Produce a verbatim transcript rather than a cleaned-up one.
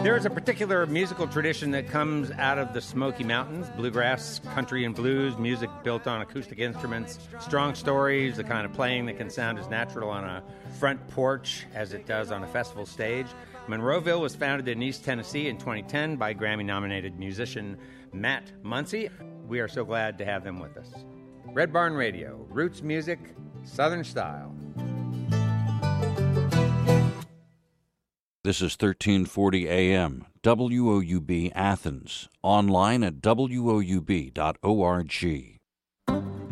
There is a particular musical tradition that comes out of the Smoky Mountains, bluegrass, country and blues, music built on acoustic instruments, strong stories, the kind of playing that can sound as natural on a front porch as it does on a festival stage. Monroeville was founded in East Tennessee in twenty ten by Grammy-nominated musician Matt Muncy. We are so glad to have them with us. Red Barn Radio, roots music, Southern style. This is thirteen forty A M, W O U B Athens, online at W O U B dot org.